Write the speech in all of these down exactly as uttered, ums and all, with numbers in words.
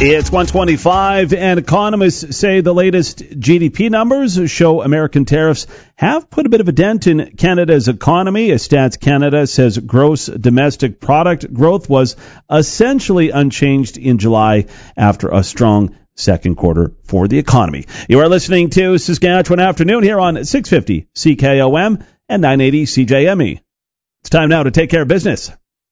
It's one twenty-five, and economists say the latest G D P numbers show American tariffs have put a bit of a dent in Canada's economy. Stats Canada says gross domestic product growth was essentially unchanged in July after a strong second quarter for the economy. You are listening to Saskatchewan Afternoon here on six fifty C K O M and nine eighty C J M E. It's time now to take care of business.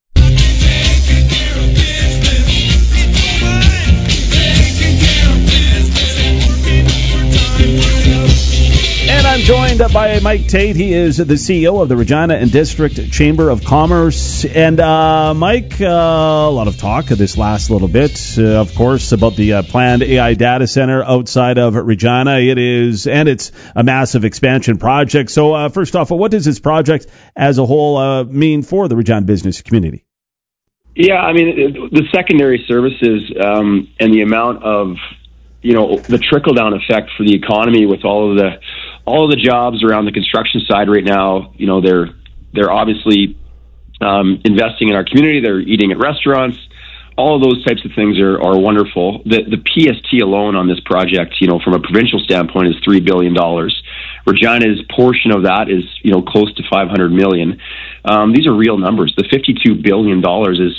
And I'm joined by Mike Tate. He is the C E O of the Regina and District Chamber of Commerce. And uh, Mike, uh, a lot of talk this last little bit, uh, of course, about the uh, planned A I data center outside of Regina. It is, and it's a massive expansion project. So uh, first off, what does this project as a whole uh, mean for the Regina business community? Yeah, I mean, the secondary services um, and the amount of, you know, the trickle-down effect for the economy with all of the all of the jobs around the construction side right now. You know, they're they're obviously um, investing in our community. They're eating at restaurants. All of those types of things are, are wonderful. The the P S T alone on this project, you know, from a provincial standpoint, is three billion dollars. Regina's portion of that is, you know, close to five hundred million dollars. Um, these are real numbers. The fifty-two billion dollars is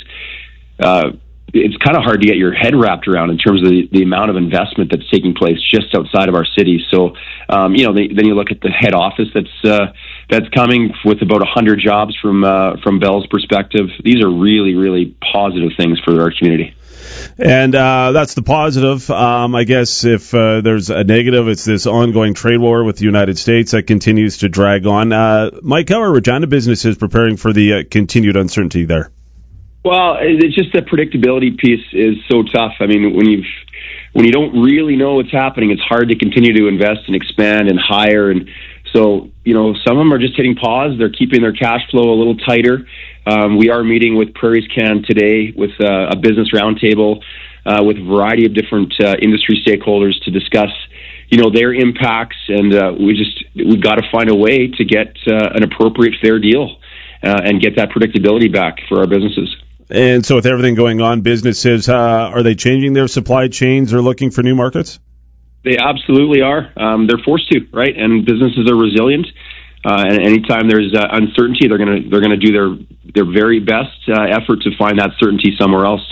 uh, it's kind of hard to get your head wrapped around in terms of the, the amount of investment that's taking place just outside of our city. So, um, you know, they, then you look at the head office that's uh, that's coming with about one hundred jobs from uh, from Bell's perspective. These are really, really positive things for our community. And uh, that's the positive. Um, I guess if uh, there's a negative, it's this ongoing trade war with the United States that continues to drag on. Uh, Mike, how are Regina businesses preparing for the uh, continued uncertainty there? Well, it's just the predictability piece is so tough. I mean, when you've when you don't really know what's happening, it's hard to continue to invest and expand and hire. And so, you know, some of them are just hitting pause. They're keeping their cash flow a little tighter. Um, we are meeting with PrairieScan today with uh, a business roundtable uh, with a variety of different uh, industry stakeholders to discuss, you know, their impacts. And uh, we just we've got to find a way to get uh, an appropriate, fair deal uh, and get that predictability back for our businesses. And so with everything going on, businesses, uh, are they changing their supply chains or looking for new markets? They absolutely are. Um, they're forced to, right? And businesses are resilient. Uh, and anytime there's uh, uncertainty, they're going to they're going to do their their very best uh, effort to find that certainty somewhere else.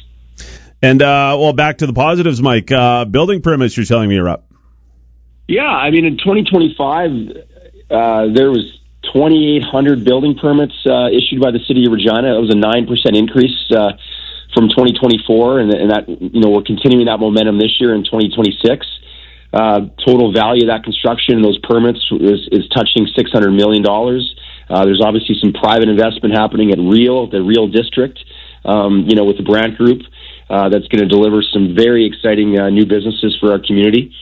And uh, well, back to the positives, Mike. Uh, building permits, you're telling me you're up. Yeah, I mean, in twenty twenty-five, uh, there was twenty-eight hundred building permits uh, issued by the city of Regina. That was a nine percent increase uh, from twenty twenty-four, and, and that, you know, we're continuing that momentum this year in twenty twenty-six. Uh, total value of that construction and those permits is, is touching six hundred million dollars. Uh, there's obviously some private investment happening at Real, the Real District, um, you know, with the Brandt Group, uh, that's going to deliver some very exciting uh, new businesses for our community.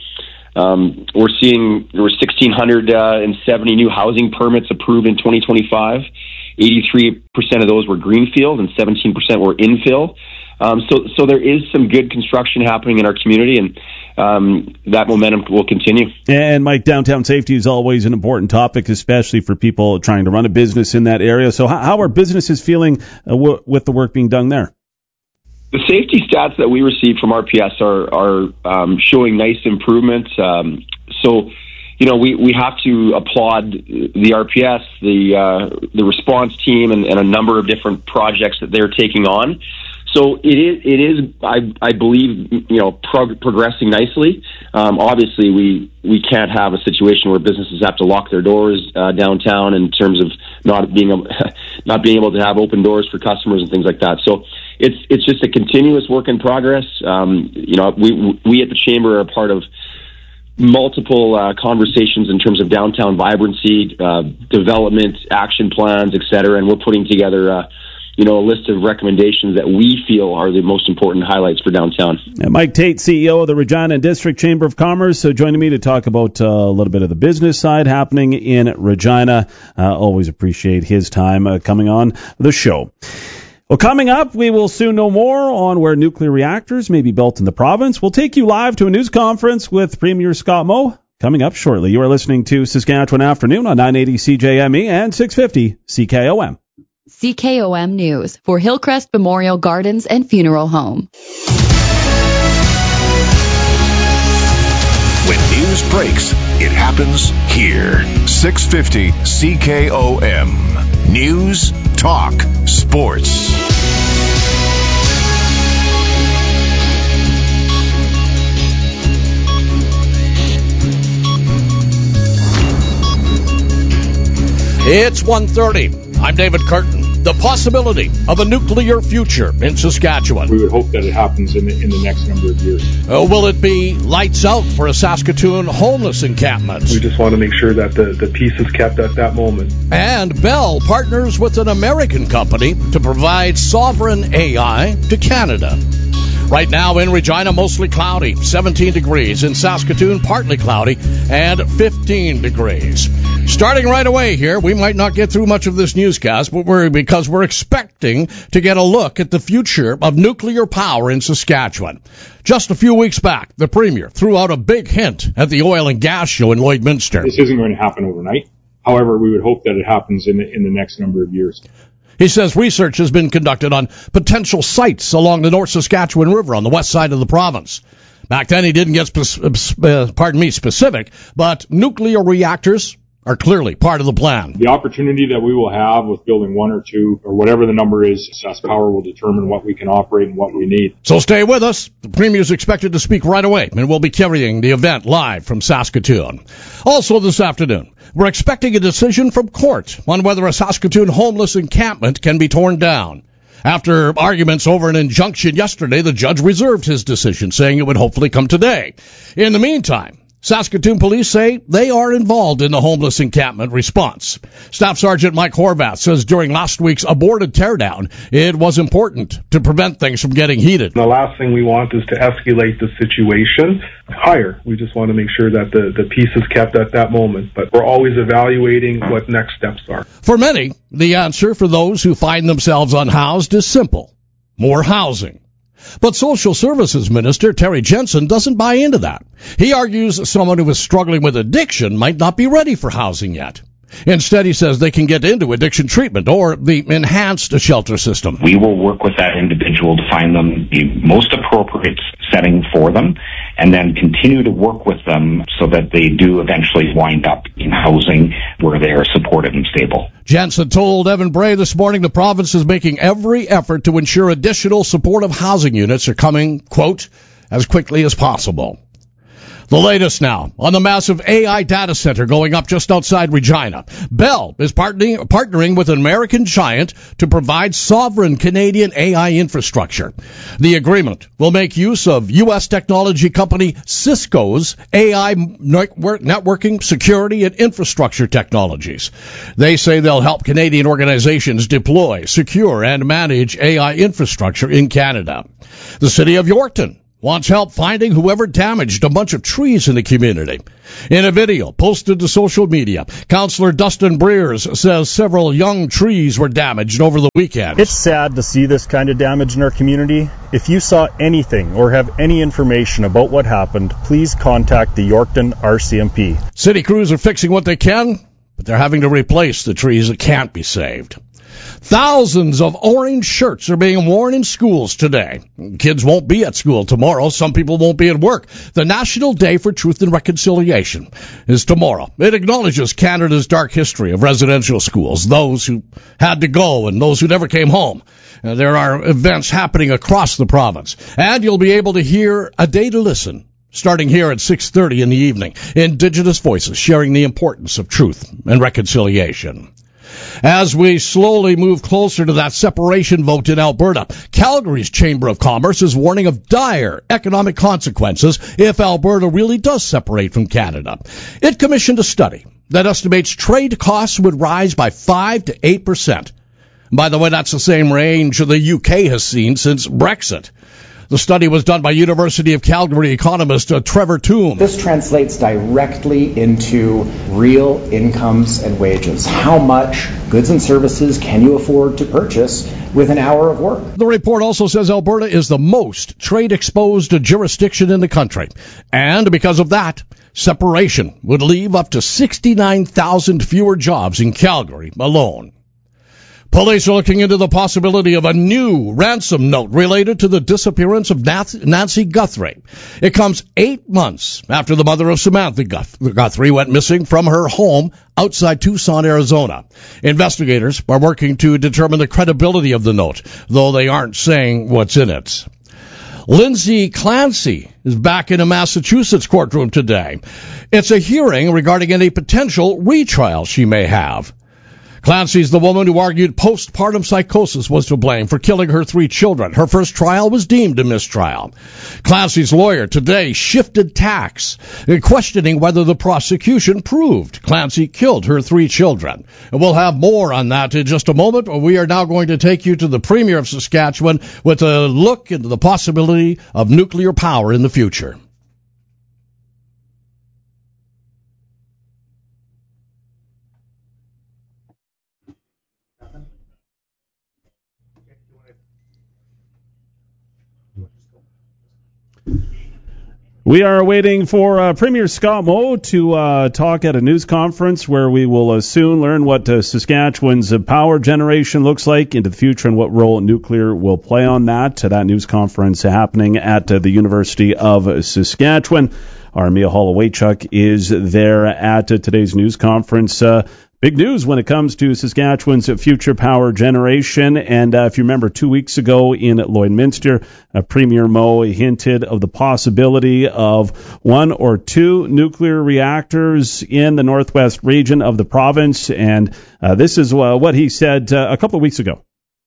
Um, we're seeing there were one thousand six hundred seventy new housing permits approved in twenty twenty-five. eighty-three percent of those were greenfield and seventeen percent were infill. Um, so, so there is some good construction happening in our community, and um, that momentum will continue. And Mike, downtown safety is always an important topic, especially for people trying to run a business in that area. So how, how are businesses feeling uh, w- with the work being done there? The safety stats that we receive from R P S are, are um, showing nice improvement. Um, so, you know, we, we have to applaud the R P S, the uh, the response team, and, and a number of different projects that they're taking on. So it is, it is, I, I believe, you know, prog- progressing nicely. Um, obviously, we, we can't have a situation where businesses have to lock their doors uh, downtown in terms of not being able, not being able to have open doors for customers and things like that. So it's it's just a continuous work in progress. Um, you know, we we at the Chamber are a part of multiple uh, conversations in terms of downtown vibrancy, uh, development, action plans, et cetera, and we're putting together uh, you know, a list of recommendations that we feel are the most important highlights for downtown. And Mike Tate, C E O of the Regina and District Chamber of Commerce, so joining me to talk about uh, a little bit of the business side happening in Regina. Uh, always appreciate his time uh, coming on the show. Well, coming up, we will soon know more on where nuclear reactors may be built in the province. We'll take you live to a news conference with Premier Scott Moe coming up shortly. You are listening to Saskatchewan Afternoon on nine eighty C J M E and six fifty C K O M. C K O M News for Hillcrest Memorial Gardens and Funeral Home. When news breaks, it happens here. six fifty C K O M. News, Talk, Sports. It's one thirty. I'm David Curtin. The possibility of a nuclear future in Saskatchewan. We would hope that it happens in the, in the next number of years. Uh, will it be lights out for a Saskatoon homeless encampment? We just want to make sure that the, the peace is kept at that moment. And Bell partners with an American company to provide sovereign A I to Canada. Right now in Regina, mostly cloudy, seventeen degrees. In Saskatoon, partly cloudy, and fifteen degrees. Starting right away here, we might not get through much of this newscast, but we're because we're expecting to get a look at the future of nuclear power in Saskatchewan. Just a few weeks back, the Premier threw out a big hint at the oil and gas show in Lloydminster. This isn't going to happen overnight. However, we would hope that it happens in the, in the next number of years. He says research has been conducted on potential sites along the North Saskatchewan River on the west side of the province. Back then, he didn't get, spe- uh, pardon me, specific, but nuclear reactors are clearly part of the plan. The opportunity that we will have with building one or two, or whatever the number is, SaskPower will determine what we can operate and what we need. So stay with us. The Premier is expected to speak right away, and we'll be carrying the event live from Saskatoon. Also this afternoon, we're expecting a decision from court on whether a Saskatoon homeless encampment can be torn down. After arguments over an injunction yesterday, the judge reserved his decision, saying it would hopefully come today. In the meantime, Saskatoon police say they are involved in the homeless encampment response. Staff Sergeant Mike Horvath says during last week's aborted teardown, it was important to prevent things from getting heated. The last thing we want is to escalate the situation higher. We just want to make sure that the, the peace is kept at that moment. But we're always evaluating what next steps are. For many, the answer for those who find themselves unhoused is simple: more housing. But Social Services Minister Terry Jensen doesn't buy into that. He argues someone who is struggling with addiction might not be ready for housing yet. Instead, he says they can get into addiction treatment or the enhanced shelter system. We will work with that individual to find them the most appropriate setting for them, and then continue to work with them so that they do eventually wind up in housing where they are supported and stable. Jensen told Evan Bray this morning the province is making every effort to ensure additional supportive housing units are coming, quote, as quickly as possible. The latest now on the massive A I data center going up just outside Regina. Bell is partnering, partnering with an American giant to provide sovereign Canadian A I infrastructure. The agreement will make use of U S technology company Cisco's A I networking, security, and infrastructure technologies. They say they'll help Canadian organizations deploy, secure, and manage A I infrastructure in Canada. The city of Yorkton wants help finding whoever damaged a bunch of trees in the community. In a video posted to social media, Councillor Dustin Breers says several young trees were damaged over the weekend. It's sad to see this kind of damage in our community. If you saw anything or have any information about what happened, please contact the Yorkton R C M P. City crews are fixing what they can, but they're having to replace the trees that can't be saved. Thousands of orange shirts are being worn in schools today. Kids won't be at school tomorrow. Some people won't be at work. The National Day for Truth and Reconciliation is tomorrow. It acknowledges Canada's dark history of residential schools, those who had to go and those who never came home. Uh, there are events happening across the province. And you'll be able to hear A Day to Listen, starting here at six thirty in the evening. Indigenous voices sharing the importance of truth and reconciliation. As we slowly move closer to that separation vote in Alberta, Calgary's Chamber of Commerce is warning of dire economic consequences if Alberta really does separate from Canada. It commissioned a study that estimates trade costs would rise by five to eight percent. By the way, that's the same range the U K has seen since Brexit. The study was done by University of Calgary economist uh, Trevor Toome. This translates directly into real incomes and wages. How much goods and services can you afford to purchase with an hour of work? The report also says Alberta is the most trade-exposed jurisdiction in the country. And because of that, separation would leave up to sixty-nine thousand fewer jobs in Calgary alone. Police are looking into the possibility of a new ransom note related to the disappearance of Nancy Guthrie. It comes eight months after the mother of Samantha Guthrie went missing from her home outside Tucson, Arizona. Investigators are working to determine the credibility of the note, though they aren't saying what's in it. Lindsay Clancy is back in a Massachusetts courtroom today. It's a hearing regarding any potential retrial she may have. Clancy's the woman who argued postpartum psychosis was to blame for killing her three children. Her first trial was deemed a mistrial. Clancy's lawyer today shifted tacks, questioning whether the prosecution proved Clancy killed her three children. And we'll have more on that in just a moment. We are now going to take you to the Premier of Saskatchewan with a look into the possibility of nuclear power in the future. We are waiting for uh, Premier Scott Moe to uh, talk at a news conference where we will uh, soon learn what uh, Saskatchewan's uh, power generation looks like into the future and what role nuclear will play on that. Uh, that news conference happening at uh, the University of Saskatchewan. Our Mia Holowaychuk is there at uh, today's news conference. Uh, Big news when it comes to Saskatchewan's future power generation. And uh, if you remember, two weeks ago in Lloydminster, uh, Premier Moe hinted of the possibility of one or two nuclear reactors in the northwest region of the province. And uh, this is uh, what he said uh, a couple of weeks ago.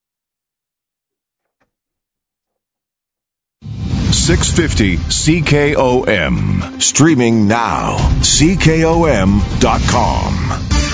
six fifty C K O M. Streaming now. C K O M dot com.